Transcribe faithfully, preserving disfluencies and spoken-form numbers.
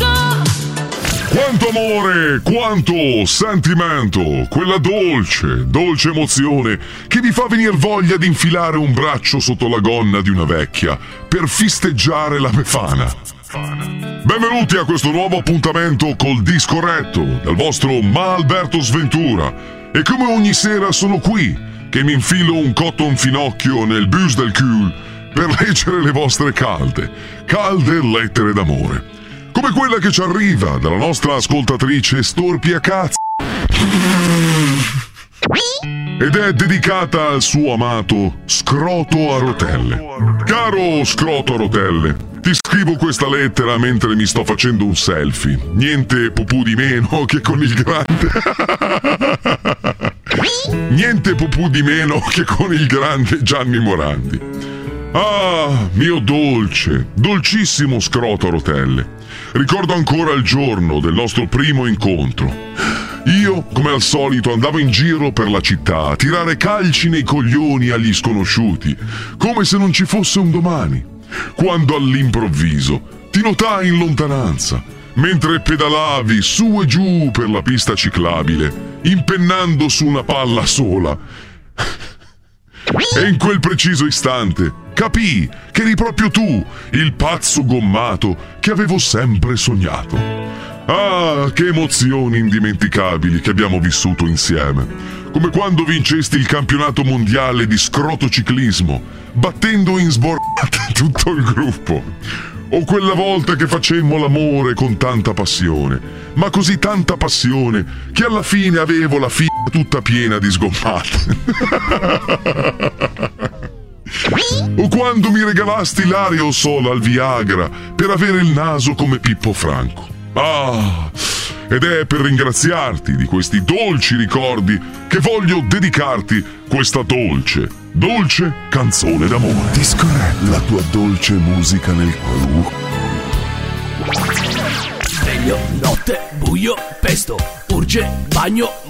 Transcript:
Quanto amore, quanto sentimento, quella dolce, dolce emozione che vi fa venire voglia di infilare un braccio sotto la gonna di una vecchia per festeggiare la Befana. Benvenuti a questo nuovo appuntamento col disco retto dal vostro Ma Alberto Sventura. E come ogni sera sono qui che mi infilo un cotton finocchio nel bus del cul per leggere le vostre calde, calde lettere d'amore. Come quella che ci arriva dalla nostra ascoltatrice Storpia Cazzo. Ed è dedicata al suo amato Scroto a rotelle. Caro Scroto a rotelle, ti scrivo questa lettera mentre mi sto facendo un selfie. Niente pupù di meno che con il grande... Niente pupù di meno che con il grande Gianni Morandi. Ah, mio dolce, dolcissimo Scroto a rotelle. Ricordo ancora il giorno del nostro primo incontro. Io, come al solito, andavo in giro per la città a tirare calci nei coglioni agli sconosciuti, come se non ci fosse un domani, quando all'improvviso ti notai in lontananza, mentre pedalavi su e giù per la pista ciclabile, impennando su una palla sola. E in quel preciso istante capii che eri proprio tu, il pazzo gommato che avevo sempre sognato. Ah, che emozioni indimenticabili che abbiamo vissuto insieme. Come quando vincesti il campionato mondiale di scrotociclismo, battendo in sborrata tutto il gruppo. O quella volta che facemmo l'amore con tanta passione, ma così tanta passione che alla fine avevo la figlia tutta piena di sgommate. O quando mi regalasti l'aerosol al Viagra per avere il naso come Pippo Franco. Ah, ed è per ringraziarti di questi dolci ricordi che voglio dedicarti questa dolce, dolce canzone d'amore. Disco Retto, la tua dolce musica nel cuore. Sveglio, notte, buio, pesto, urge, bagno,